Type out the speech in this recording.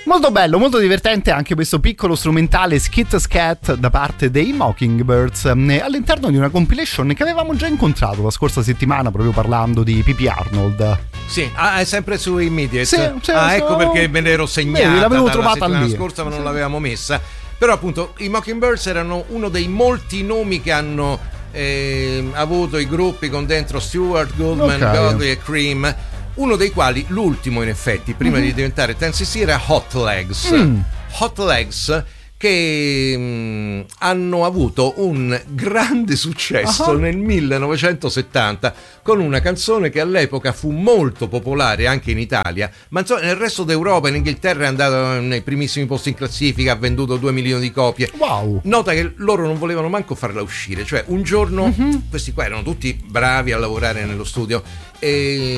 Molto bello, molto divertente anche questo piccolo strumentale Skit Scat da parte dei Mockingbirds all'interno di una compilation che avevamo già incontrato la scorsa settimana proprio parlando di P.P. Arnold. Sì, è sempre su Immediate. Sì, ecco perché me l'ero segnata l'avevo dalla trovata settimana lì. scorsa, ma non l'avevamo messa. Però appunto i Mockingbirds erano uno dei molti nomi che hanno avuto i gruppi con dentro Stewart, Goldman, Godley e Cream, uno dei quali, l'ultimo in effetti, prima di diventare 10cc, era Hot Legs. Hot Legs che hanno avuto un grande successo nel 1970 con una canzone che all'epoca fu molto popolare anche in Italia, ma insomma nel resto d'Europa, in Inghilterra è andato nei primissimi posti in classifica, ha venduto 2 milioni di copie. Wow. Nota che loro non volevano manco farla uscire, cioè un giorno questi qua erano tutti bravi a lavorare nello studio e